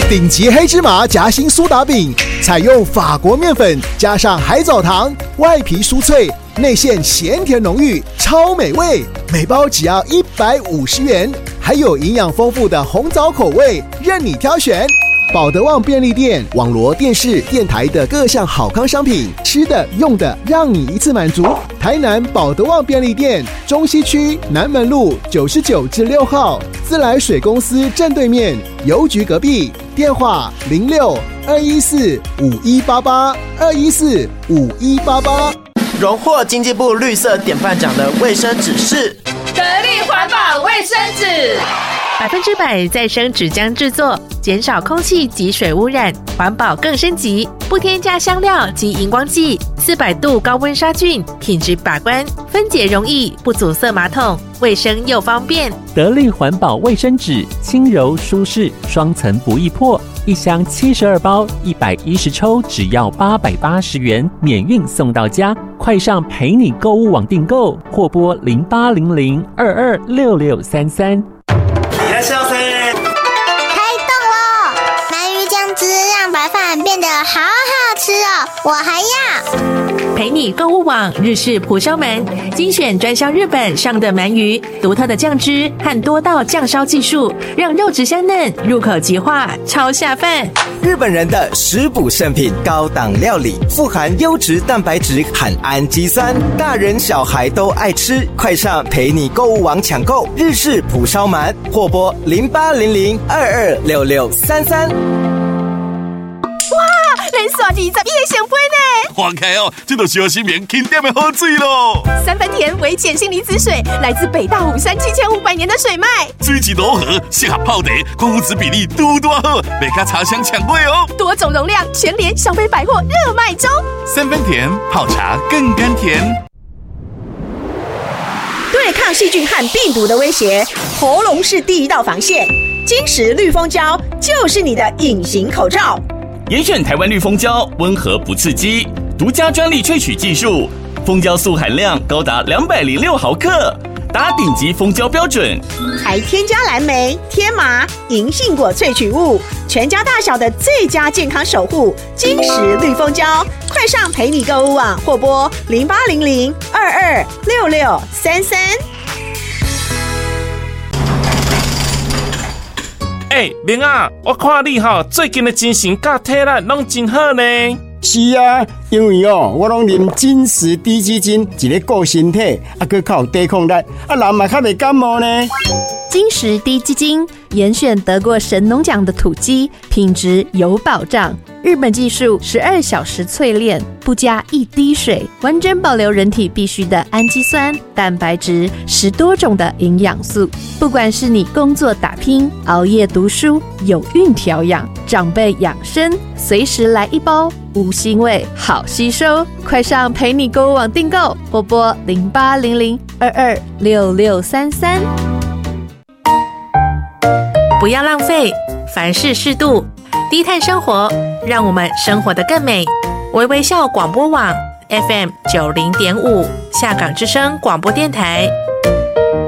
顶级黑芝麻夹心苏打饼，采用法国面粉加上海藻糖，外皮酥脆，内馅咸甜浓郁，超美味。每包只要150元，还有营养丰富的红枣口味，任你挑选。保德旺便利店、网罗电视、电台的各项好康商品，吃的用的让你一次满足。台南保德旺便利店中西区南门路99至6号，自来水公司正对面，邮局隔壁。电话06-214-5188，214-5188。 荣获经济部绿色典范奖的卫生纸是得力环保卫生纸 ，100%再生纸浆制作，减少空气及水污染，环保更升级，不添加香料及荧光剂，400度高温杀菌，品质把关，分解容易，不阻塞马桶，卫生又方便。 得力环保卫生纸，轻柔舒适，双层不易破，一箱72包，110抽，只要880元，免运送到家。快上陪你购物网订购，或拨0800226633。 开动了！鳗鱼酱汁让白饭变得好好吃哦，我还要。 陪你购物网日式蒲烧鳗，精选专销日本上的鳗鱼，独特的酱汁和多道酱烧技术，让肉质香嫩，入口即化，超下饭。 日本人的食补圣品，高档料理，富含优质蛋白质和氨基酸，大人小孩都爱吃。快上陪你购物网抢购日式蒲烧鳗，或拨0800226633。 连续21个成杯呢！ 花开哦，这就小心棉轻点的好水咯。 三分甜微碱性离子水，来自北大武山7500年的水脉， 水质柔和，适合泡茶，矿物质比例都多好，别卡茶香抢贵哦。 多种容量，全联小北百货热卖中。 三分甜，泡茶更甘甜。 对抗细菌和病毒的威胁，喉咙是第一道防线。金石绿蜂胶就是你的隐形口罩。 严选台湾绿蜂胶，温和不刺激，独家专利萃取技术，蜂胶素含量高达206毫克，达顶级蜂胶标准， 还添加蓝莓、天麻、银杏果萃取物，全家大小的最佳健康守护。金石绿蜂胶，快上陪你购物网，或拨0800226633。 明啊，我看你最近的精神甲体力拢真好呢。 是啊，因为我拢啉金石低基金，一个顾身体，还靠抵抗力，人嘛较袂感冒呢。 金石低基金严选得过神农奖的土鸡，品质有保障。日本技术12小时淬炼，不加一滴水，完整保留人体必需的氨基酸、蛋白质，10多种的营养素。不管是你工作打拼、熬夜读书、有孕调养、长辈养生，随时来一包，无腥味，好吸收。快上陪你购物网订购，或拨0800226633。 不要浪费，凡事适度，低碳生活，让我们生活得更美。微微笑广播网 FM90.5，下港之声广播电台。